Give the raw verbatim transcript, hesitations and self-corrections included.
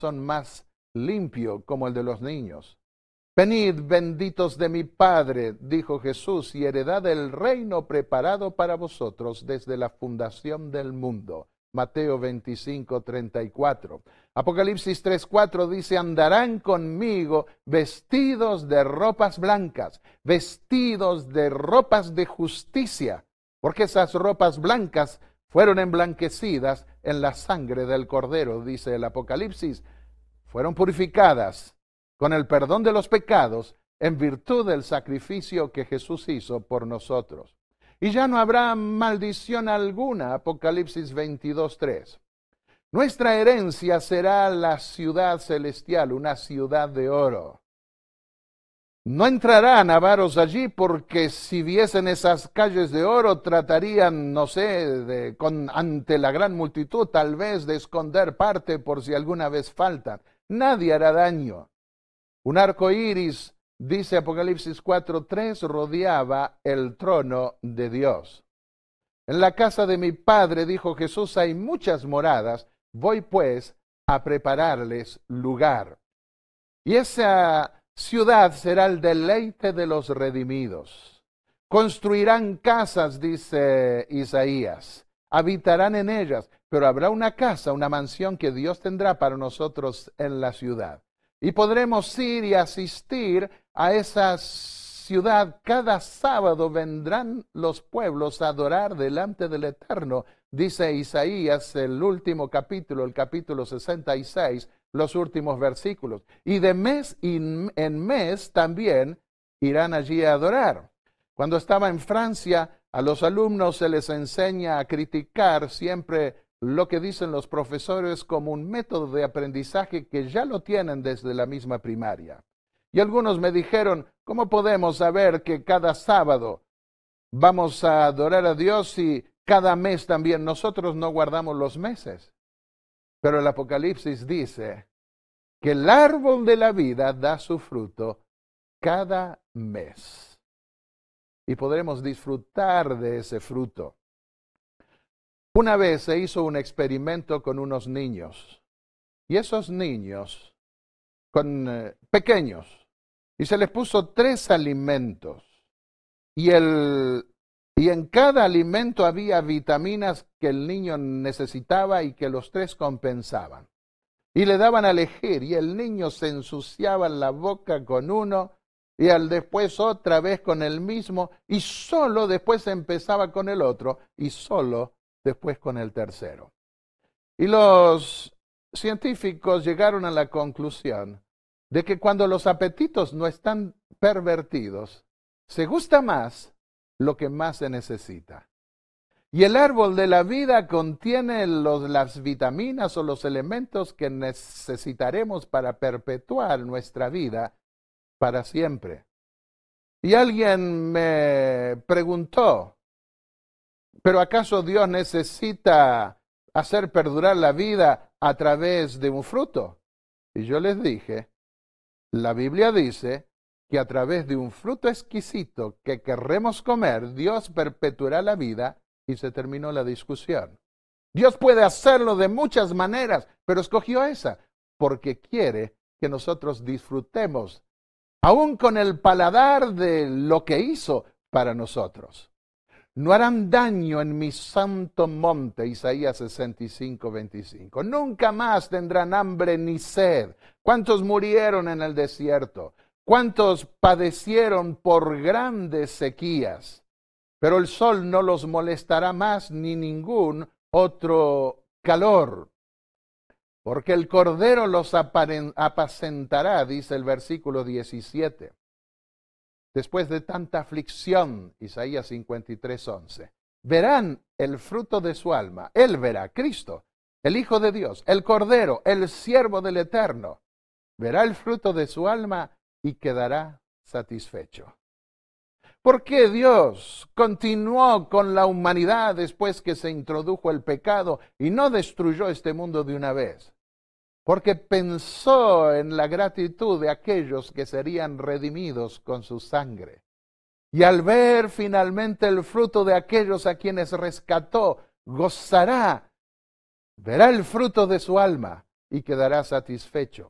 son más limpio como el de los niños. Venid, benditos de mi Padre, dijo Jesús, y heredad el reino preparado para vosotros desde la fundación del mundo. Mateo veinticinco, treinta y cuatro. Apocalipsis tres, cuatro dice, andarán conmigo vestidos de ropas blancas, vestidos de ropas de justicia, porque esas ropas blancas fueron emblanquecidas en la sangre del Cordero, dice el Apocalipsis. Fueron purificadas con el perdón de los pecados en virtud del sacrificio que Jesús hizo por nosotros. Y ya no habrá maldición alguna, Apocalipsis veintidós, tres. Nuestra herencia será la ciudad celestial, una ciudad de oro. No entrarán avaros allí porque si viesen esas calles de oro tratarían, no sé, de, con, ante la gran multitud tal vez de esconder parte por si alguna vez faltan. Nadie hará daño. Un arco iris, dice Apocalipsis cuatro, tres, rodeaba el trono de Dios. En la casa de mi Padre, dijo Jesús, hay muchas moradas, voy pues a prepararles lugar. Y esa ciudad será el deleite de los redimidos. Construirán casas, dice Isaías, habitarán en ellas, pero habrá una casa, una mansión que Dios tendrá para nosotros en la ciudad. Y podremos ir y asistir a esa ciudad. Cada sábado vendrán los pueblos a adorar delante del Eterno, dice Isaías, el último capítulo, el capítulo sesenta y seis, los últimos versículos. Y de mes en mes también irán allí a adorar. Cuando estaba en Francia, a los alumnos se les enseña a criticar siempre lo que dicen los profesores como un método de aprendizaje que ya lo tienen desde la misma primaria. Y algunos me dijeron, ¿cómo podemos saber que cada sábado vamos a adorar a Dios si cada mes también nosotros no guardamos los meses? Pero el Apocalipsis dice que el árbol de la vida da su fruto cada mes. Y podremos disfrutar de ese fruto. Una vez se hizo un experimento con unos niños. Y esos niños, con eh, pequeños, y se les puso tres alimentos. Y, el, y en cada alimento había vitaminas que el niño necesitaba y que los tres compensaban. Y le daban a elegir, y el niño se ensuciaba la boca con uno, y al después otra vez con el mismo, y solo después empezaba con el otro, y solo después con el tercero. Y los científicos llegaron a la conclusión de que cuando los apetitos no están pervertidos, se gusta más lo que más se necesita. Y el árbol de la vida contiene los, las vitaminas o los elementos que necesitaremos para perpetuar nuestra vida para siempre. Y alguien me preguntó, ¿pero acaso Dios necesita hacer perdurar la vida a través de un fruto? Y yo les dije, la Biblia dice que a través de un fruto exquisito que querremos comer, Dios perpetuará la vida. Y se terminó la discusión. Dios puede hacerlo de muchas maneras, pero escogió esa, porque quiere que nosotros disfrutemos, aún con el paladar de lo que hizo para nosotros. No harán daño en mi santo monte, Isaías sesenta y cinco, veinticinco. Nunca más tendrán hambre ni sed. ¿Cuántos murieron en el desierto? ¿Cuántos padecieron por grandes sequías? Pero el sol no los molestará más ni ningún otro calor, porque el Cordero los apacentará, dice el versículo diecisiete. Después de tanta aflicción, Isaías cincuenta y tres, once, verán el fruto de su alma. Él verá, Cristo, el Hijo de Dios, el Cordero, el siervo del Eterno. Verá el fruto de su alma y quedará satisfecho. ¿Por qué Dios continuó con la humanidad después que se introdujo el pecado y no destruyó este mundo de una vez? Porque pensó en la gratitud de aquellos que serían redimidos con su sangre. Y al ver finalmente el fruto de aquellos a quienes rescató, gozará, verá el fruto de su alma y quedarás satisfecho.